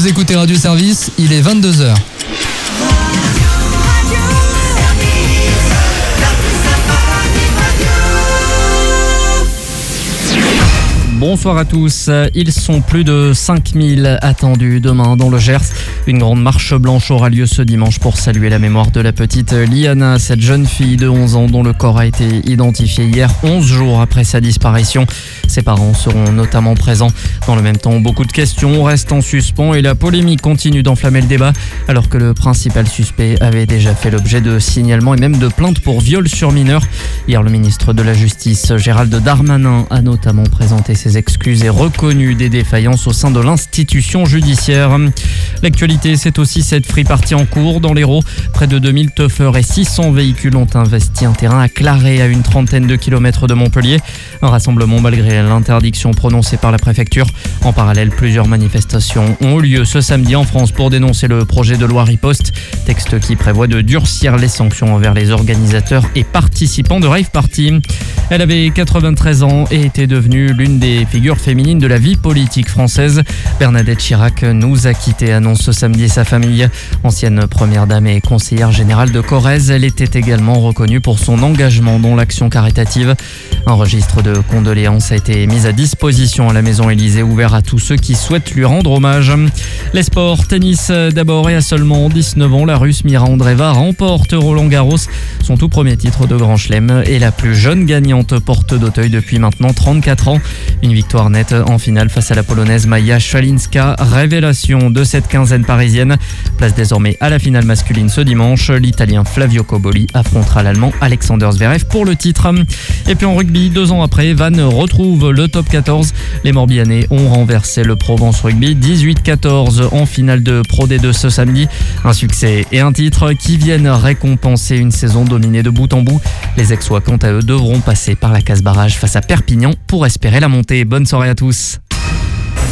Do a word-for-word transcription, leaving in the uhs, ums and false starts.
Vous écoutez Radio Service, il est vingt-deux heures. Bonsoir à tous. Ils sont plus de cinq mille attendus demain dans le Gers. Une grande marche blanche aura lieu ce dimanche pour saluer la mémoire de la petite Liana, cette jeune fille de onze ans dont le corps a été identifié hier, onze jours après sa disparition. Ses parents seront notamment présents. Dans le même temps, beaucoup de questions restent en suspens et la polémique continue d'enflammer le débat alors que le principal suspect avait déjà fait l'objet de signalements et même de plaintes pour viol sur mineur. Hier, le ministre de la Justice, Gérald Darmanin, a notamment présenté ses excuses et reconnu des défaillances au sein de l'institution judiciaire. L'actualité, c'est aussi cette free party en cours dans l'Hérault. Près de deux mille teufeurs et six cents véhicules ont investi un terrain à Claré, à une trentaine de kilomètres de Montpellier. Un rassemblement malgré l'interdiction prononcée par la préfecture. En parallèle, plusieurs manifestations ont eu lieu ce samedi en France pour dénoncer le projet de loi Riposte, texte qui prévoit de durcir les sanctions envers les organisateurs et participants de rave party. Elle avait quatre-vingt-treize ans et était devenue l'une des figures féminines de la vie politique française. Bernadette Chirac nous a quittés, annonce ce samedi sa famille. Ancienne première dame et conseillère générale de Corrèze, elle était également reconnue pour son engagement dans l'action caritative. Un registre de condoléances a été mis à disposition à la Maison Élysée, ouvert à tous ceux qui souhaitent lui rendre hommage. Les sports, tennis d'abord, et à seulement dix-neuf ans, la Russe Mira Andreeva remporte Roland-Garros, son tout premier titre de Grand Chelem, et la plus jeune gagnante porte d'Auteuil depuis maintenant trente-quatre ans. Une victoire nette en finale face à la Polonaise Maja Szalinska, révélation de cette quinzaine parisienne. Place désormais à la finale masculine ce dimanche. L'Italien Flavio Cobolli affrontera l'Allemand Alexander Zverev pour le titre. Et puis en rugby, deux ans après, Vannes retrouve le top quatorze. Les Morbihanais ont renversé le Provence Rugby dix-huit quatorze en finale de Pro D deux ce samedi. Un succès et un titre qui viennent récompenser une saison dominée de bout en bout. Les Aixois, quant à eux, devront passer par la case barrage face à Perpignan pour espérer la montée. Bonne soirée à tous.